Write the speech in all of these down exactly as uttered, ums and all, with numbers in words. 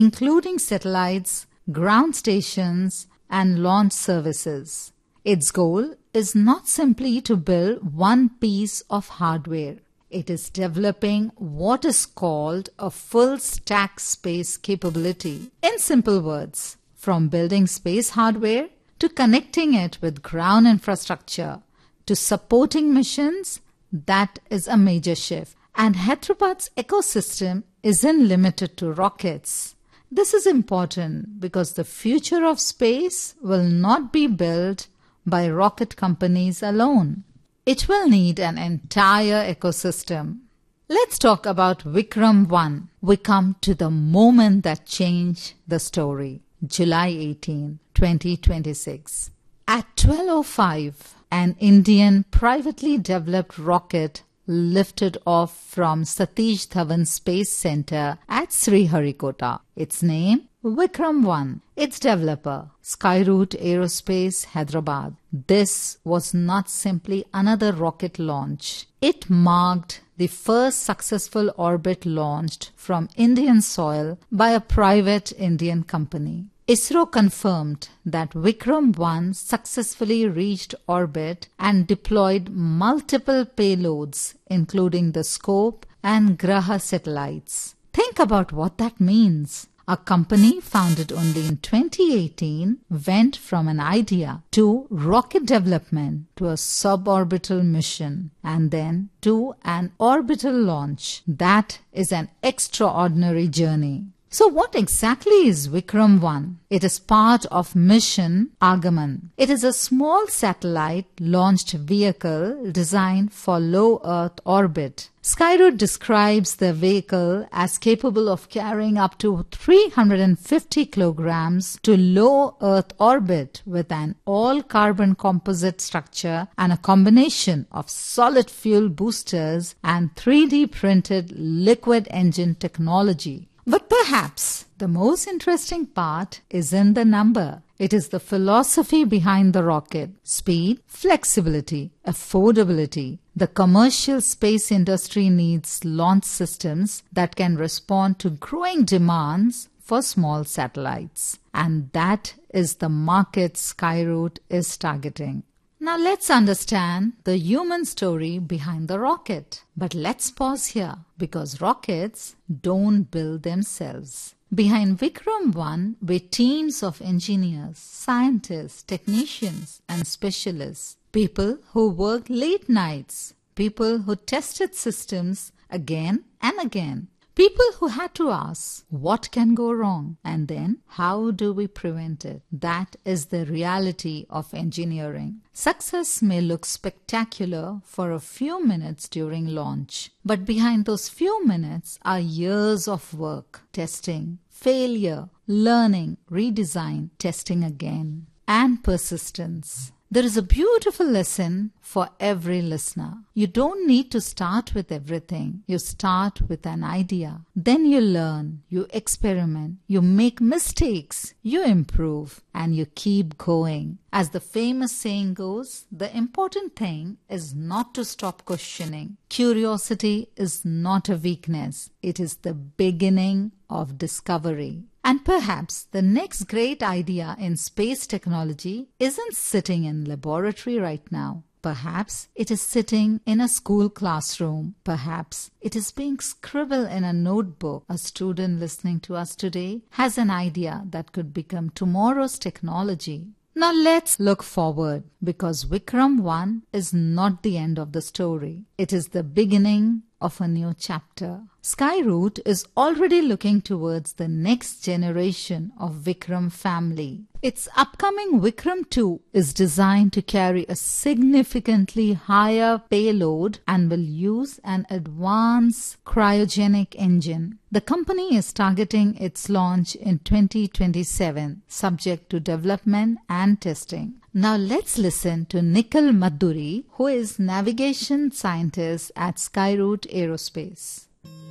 including satellites, ground stations, and launch services. Its goal is not simply to build one piece of hardware. It is developing what is called a full-stack space capability. In simple words, from building space hardware to connecting it with ground infrastructure to supporting missions, that is a major shift. And Hyderabad's ecosystem isn't limited to rockets. This is important because the future of space will not be built by rocket companies alone. It will need an entire ecosystem. Let's talk about Vikram one. We come to the moment that changed the story. July eighteenth, twenty twenty-six. At twelve oh five, an Indian privately developed rocket lifted off from Satish Dhawan Space Center at Sriharikota. Its name? Vikram one. Its developer, Skyroot Aerospace, Hyderabad. This was not simply another rocket launch. It marked the first successful orbit launched from Indian soil by a private Indian company. ISRO confirmed that Vikram one successfully reached orbit and deployed multiple payloads, including the Scope and Graha satellites. Think about what that means. A company founded only in twenty eighteen went from an idea to rocket development to a suborbital mission and then to an orbital launch. That is an extraordinary journey. So what exactly is Vikram one? It is part of Mission Agaman. It is a small satellite launched vehicle designed for low Earth orbit. Skyroot describes the vehicle as capable of carrying up to three hundred fifty kilograms to low Earth orbit with an all-carbon composite structure and a combination of solid fuel boosters and three D printed liquid engine technology. But perhaps the most interesting part isn't the number. It is the philosophy behind the rocket. Speed, flexibility, affordability. The commercial space industry needs launch systems that can respond to growing demands for small satellites. And that is the market Skyroot is targeting. Now let's understand the human story behind the rocket. But let's pause here because rockets don't build themselves. Behind Vikram one were teams of engineers, scientists, technicians and specialists. People who worked late nights. People who tested systems again and again. People who had to ask, what can go wrong? And then, how do we prevent it? That is the reality of engineering. Success may look spectacular for a few minutes during launch. But behind those few minutes are years of work, testing, failure, learning, redesign, testing again, and persistence. There is a beautiful lesson for every listener. You don't need to start with everything. You start with an idea. Then you learn, you experiment, you make mistakes, you improve, and you keep going. As the famous saying goes, the important thing is not to stop questioning. Curiosity is not a weakness. It is the beginning of discovery. And perhaps the next great idea in space technology isn't sitting in laboratory right now. Perhaps it is sitting in a school classroom. Perhaps it is being scribbled in a notebook. A student listening to us today has an idea that could become tomorrow's technology. Now let's look forward because Vikram one is not the end of the story. It is the beginning of a new chapter. Skyroot is already looking towards the next generation of Vikram family. Its upcoming Vikram two is designed to carry a significantly higher payload and will use an advanced cryogenic engine. The company is targeting its launch in twenty twenty-seven, subject to development and testing. Now let's listen to Nikhil Madhuri, who is navigation scientist at Skyroot Aerospace.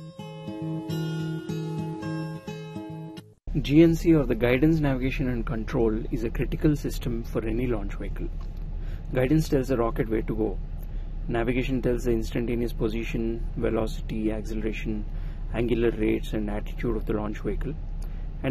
G N C, or the Guidance, Navigation and Control, is a critical system for any launch vehicle. Guidance tells the rocket where to go. Navigation tells the instantaneous position, velocity, acceleration, angular rates and attitude of the launch vehicle.